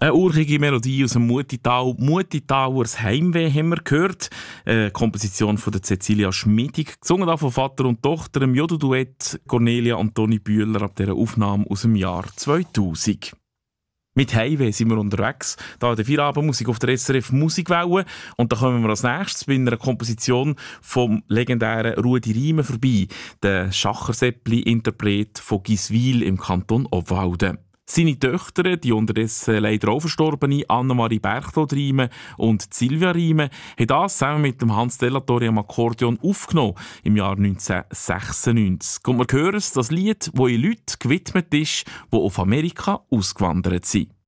Eine urige Melodie aus dem Mutital. Mutitauers Heimweh haben wir gehört. Eine Komposition von der Cecilia Schmidig. Gesungen von Vater und Tochter im Jodo-Duett Cornelia und Toni Bühler ab dieser Aufnahme aus dem Jahr 2000. Mit Heimweh sind wir unterwegs. Da in der Feierabendmusik auf der SRF Musikwelle. Und da kommen wir als nächstes bei einer Komposition vom legendären Rudi Riemer vorbei. Der Schacherseppli-Interpret von Giswil im Kanton Obwalden. Seine Töchter, die unterdessen leider auch verstorbene Annemarie Berchtold Riemer und Silvia Riemer, haben das zusammen mit dem Hans Delatorre am Akkordeon aufgenommen im Jahr 1996. Und wir hören das Lied, das in Leute gewidmet ist, die auf Amerika ausgewandert sind.